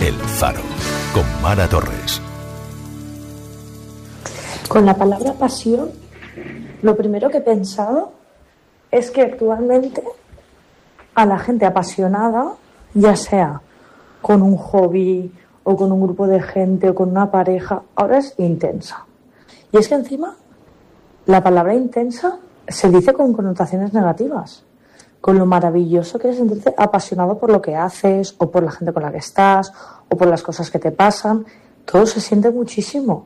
El Faro, con Mara Torres. Con la palabra pasión, lo primero que he pensado es que actualmente a la gente apasionada, ya sea con un hobby o con un grupo de gente o con una pareja, ahora es intensa. Y es que encima la palabra intensa se dice con connotaciones negativas, con lo maravilloso que es sentirte apasionado por lo que haces o por la gente con la que estás o por las cosas que te pasan. Todo se siente muchísimo.